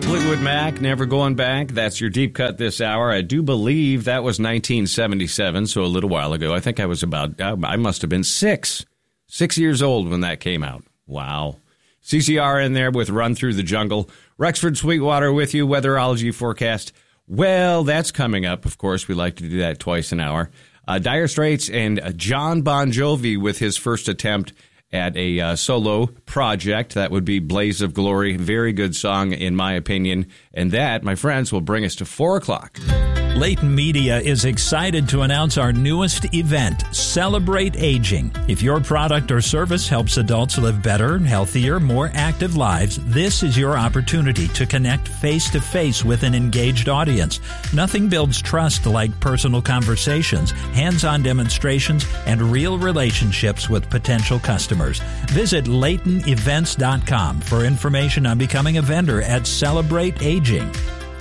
Fleetwood Mac, Never Going Back. That's your deep cut this hour. I do believe that was 1977, so a little while ago. I think I was I must have been 6 years old when that came out. Wow. CCR in there with Run Through the Jungle. Rexford Sweetwater with you, weatherology forecast. Well, that's coming up. Of course, we like to do that twice an hour. Dire Straits and John Bon Jovi with his first attempt at a solo project. That would be Blaze of Glory. Very good song, in my opinion. And that, my friends, will bring us to 4 o'clock. Leighton Media is excited to announce our newest event, Celebrate Aging. If your product or service helps adults live better, healthier, more active lives, this is your opportunity to connect face-to-face with an engaged audience. Nothing builds trust like personal conversations, hands-on demonstrations, and real relationships with potential customers. Visit LeightonEvents.com for information on becoming a vendor at Celebrate Aging.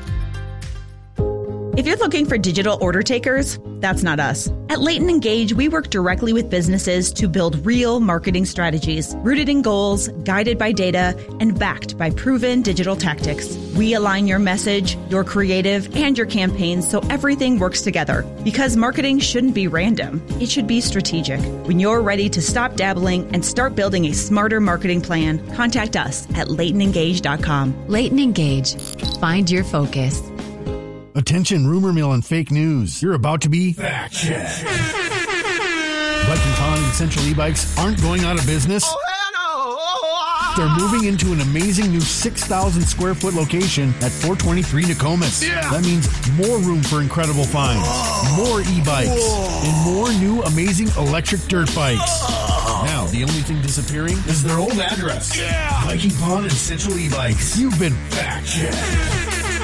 If you're looking for digital order takers, that's not us. At Leighton Engage, we work directly with businesses to build real marketing strategies, rooted in goals, guided by data, and backed by proven digital tactics. We align your message, your creative, and your campaigns so everything works together. Because marketing shouldn't be random. It should be strategic. When you're ready to stop dabbling and start building a smarter marketing plan, contact us at LeightonEngage.com. Leighton Engage. Find your focus. Attention, rumor mill and fake news. You're about to be fact-checked. Viking Pond and Central E-Bikes aren't going out of business. Oh, hell no! They're moving into an amazing new 6,000 square foot location at 423 Nokomis. Yeah. That means more room for incredible finds, more e-bikes, and more new amazing electric dirt bikes. Now, the only thing disappearing is their old address. Yeah. Viking Pond and Central E-Bikes. You've been fact-checked.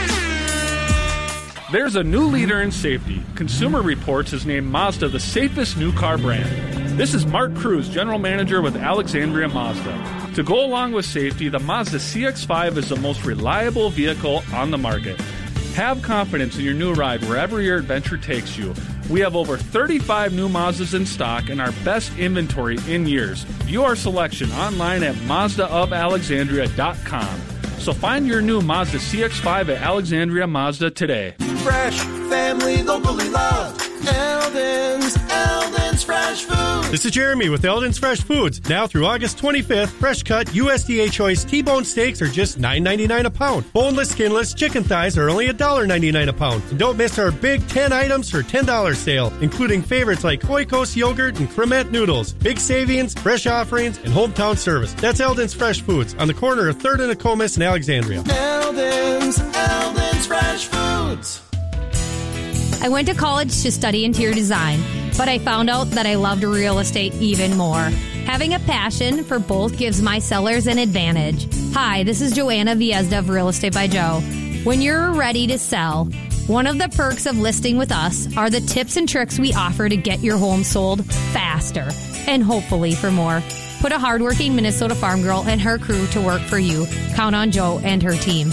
There's a new leader in safety. Consumer Reports has named Mazda the safest new car brand. This is Mark Cruz, General Manager with Alexandria Mazda. To go along with safety, the Mazda CX-5 is the most reliable vehicle on the market. Have confidence in your new ride wherever your adventure takes you. We have over 35 new Mazdas in stock and our best inventory in years. View our selection online at MazdaofAlexandria.com. So find your new Mazda CX-5 at Alexandria Mazda today. Fresh, family, locally loved. Eldon's Fresh Foods. This is Jeremy with Eldon's Fresh Foods. Now through August 25th, fresh cut USDA choice T-bone steaks are just $9.99 a pound. Boneless, skinless chicken thighs are only $1.99 a pound. And don't miss our big 10 items for $10 sale, including favorites like Oikos yogurt and cremette noodles, big savings, fresh offerings, and hometown service. That's Eldon's Fresh Foods on the corner of 3rd and Nokomis in Alexandria. Eldon's Fresh Foods. I went to college to study interior design, but I found out that I loved real estate even more. Having a passion for both gives my sellers an advantage. Hi, this is Joanna Viezda of Real Estate by Joe. When you're ready to sell, one of the perks of listing with us are the tips and tricks we offer to get your home sold faster and hopefully for more. Put a hardworking Minnesota farm girl and her crew to work for you. Count on Joe and her team.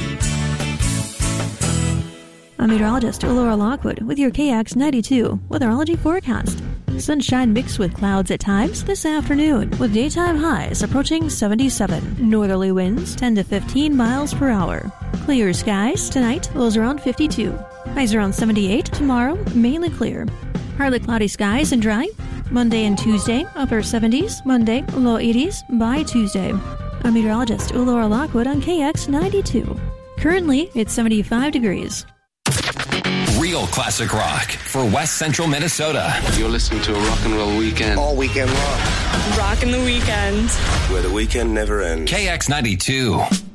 I'm meteorologist Laura Lockwood with your KX92 weatherology forecast. Sunshine mixed with clouds at times this afternoon, with daytime highs approaching 77. Northerly winds 10 to 15 miles per hour. Clear skies tonight, lows around 52. Highs around 78. Tomorrow, mainly clear. Partly cloudy skies and dry. Monday and Tuesday, upper 70s. Monday, low 80s by Tuesday. I'm meteorologist Laura Lockwood on KX92. Currently, it's 75 degrees. Real classic rock for West Central Minnesota. You're listening to a rock and roll weekend. All weekend long. Rock in the weekend. Where the weekend never ends. KX92.